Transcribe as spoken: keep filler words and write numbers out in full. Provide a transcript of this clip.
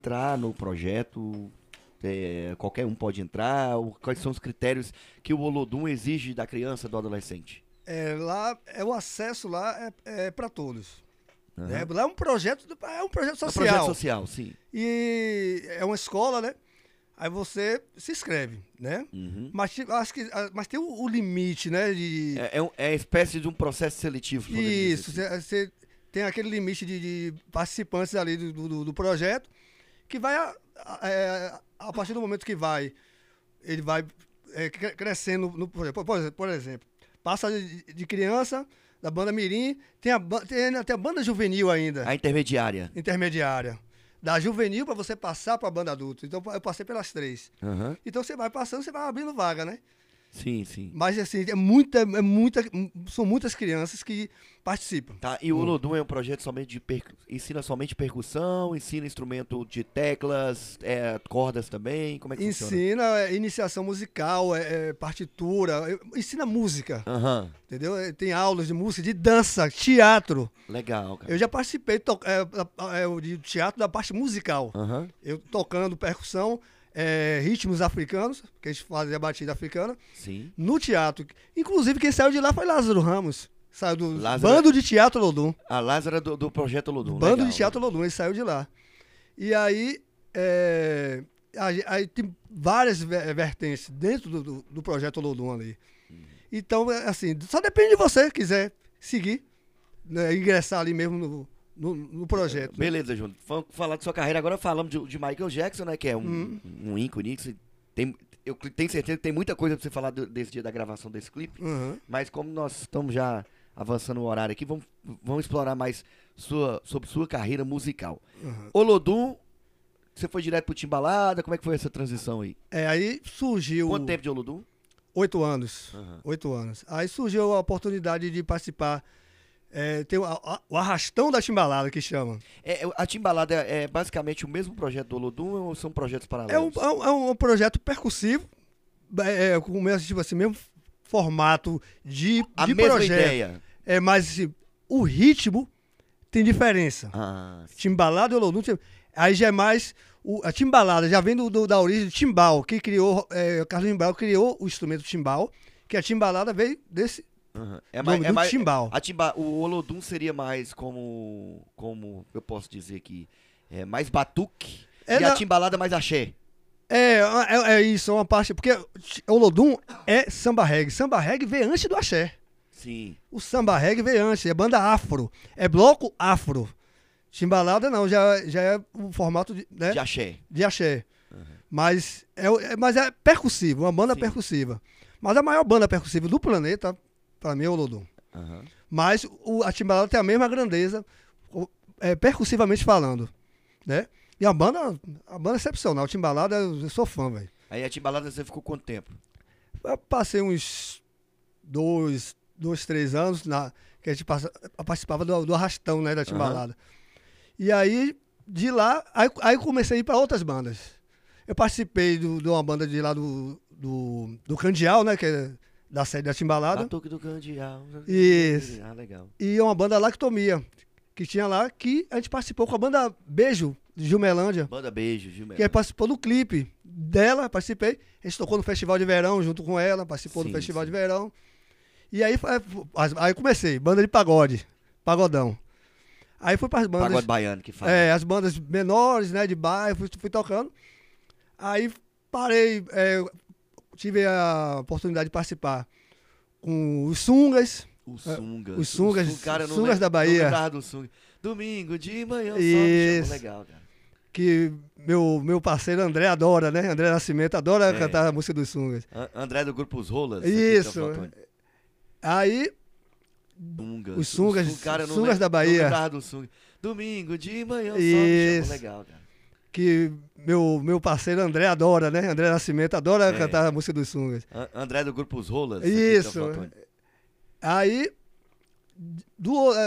entrar no projeto? É, qualquer um pode entrar? Ou quais são os critérios que o Olodum exige da criança, do adolescente? É, lá, é, o acesso lá é, é para todos. Uhum. Né? Lá é um projeto, é um projeto É um social. projeto social, sim. E é uma escola, né? Aí você se inscreve, né? Uhum. Mas, acho que, mas tem o, o limite, né? De... É, é, um, é espécie de um processo seletivo. Isso, assim. você tem aquele limite de, de participantes ali do, do, do projeto, que vai, a, a, a, a partir do momento que vai, ele vai é, crescendo no projeto. Por, por exemplo, passa de, de criança, da banda mirim, tem, a, tem até a banda juvenil ainda. A intermediária. Intermediária. Da juvenil para você passar para a banda adulta. Então eu passei pelas três. Uhum. Então você vai passando, você vai abrindo vaga, né? Sim, sim. Mas assim, é muita, é muita, são muitas crianças que participam. Tá, e o Olodum é um projeto somente de percu... ensina somente percussão, ensina instrumento de teclas, é, cordas também, como é que ensina, funciona? Ensina é, iniciação musical, é, é, partitura, é, ensina música, uhum. Entendeu? Tem aulas de música, de dança, teatro. Legal, cara. Eu já participei to é, é, de teatro da parte musical, uhum. Eu tocando percussão, É, ritmos africanos, que a gente fazia a batida africana. Sim. No teatro. Inclusive, quem saiu de lá foi Lázaro Ramos. Saiu do Lázaro... Bando de Teatro Olodum. A Lázaro do, do Projeto Olodum. Bando Legal, de Teatro né? Olodum, ele saiu de lá. E aí, é, aí, aí tem várias vertentes dentro do, do, do Projeto Olodum ali. Uhum. Então, assim, só depende de você quiser seguir, né, ingressar ali mesmo no... No, no projeto. Beleza, né? Júnior. Vamos falar de sua carreira agora. Falamos de, de Michael Jackson, né? Que é um, hum. um ícone. Tem, eu tenho certeza que tem muita coisa pra você falar do, desse dia da gravação desse clipe. Uhum. Mas como nós estamos já avançando o horário aqui, vamos, vamos explorar mais sua, sobre sua carreira musical. Uhum. Olodum, você foi direto pro Timbalada? Como é que foi essa transição aí? É, aí surgiu... Quanto tempo de Olodum? Oito anos. Uhum. Oito anos. Aí surgiu a oportunidade de participar. É, tem o, a, o Arrastão da Timbalada, que chama. É, a Timbalada é, é basicamente o mesmo projeto do Olodum ou são projetos paralelos? É um, é um, é um projeto percussivo, é, com o mesmo, tipo assim, mesmo formato de, a de mesma projeto. Ideia. É, mas assim, o ritmo tem diferença. Ah, Timbalada e Olodum, aí já é mais... O, a Timbalada já vem do, do, da origem do timbal, que criou... É, Carlos Timbal criou o instrumento timbal, que a Timbalada veio desse... Uhum. É do, mais, do é mais, timbal. A timba, o Olodum seria mais como, como eu posso dizer aqui, é mais batuque é e da, a timbalada mais axé. É, é, é isso, é uma parte, porque o Olodum é samba reggae. Samba reggae veio antes do axé. Sim. O samba reggae veio antes, é banda afro, é bloco afro. Timbalada não, já, já é o formato de, né? de axé. De axé. Uhum. Mas, é, é, mas é percussivo, uma banda Sim. percussiva. Mas a maior banda percussiva do planeta... Pra mim é o Olodum. Uhum. Mas o, a Timbalada tem a mesma grandeza, é, percussivamente falando, né? E a banda, a banda é excepcional. Timbalada, eu sou fã, velho. Aí a Timbalada você ficou quanto tempo? Eu passei uns dois, dois três anos na, que a gente passa, participava do, do Arrastão, né, da Timbalada. Uhum. E aí, de lá, aí, aí comecei a ir pra outras bandas. Eu participei do, de uma banda de lá do, do, do Candial, né, que é da sede da Timbalada. Batuque do Candial. Isso. Ah, legal. E uma banda Lactomia, que tinha lá, que a gente participou com a banda Beijo, de Gilmelândia. Banda Beijo, Gilmelândia. Que participou do clipe dela, participei. A gente tocou no Festival de Verão junto com ela, participou sim, do Festival sim. de Verão. E aí, aí comecei, banda de pagode, pagodão. Aí fui para as bandas... Pagode baiano que fala. É, as bandas menores, né, de bairro, fui, fui tocando. Aí parei... É, tive a oportunidade de participar com os Sungas. Os Sungas. Os Sungas, o cara não Sungas lembra, da Bahia. Não do Sunga. Domingo de manhã, Isso. só legal, cara. Que meu, meu parceiro André adora, né? André Nascimento adora é. cantar a música dos Sungas. André do grupo Os Rolas. Isso. Aí, Sungas. os Sungas, o cara não Sungas lembra, da Bahia. Não do Sunga. Domingo de manhã, Isso. só legal, cara. Que meu, meu parceiro André adora, né? André Nascimento adora é. cantar a música dos Sungas. André do grupo Os Rolas. Isso. Aí, do,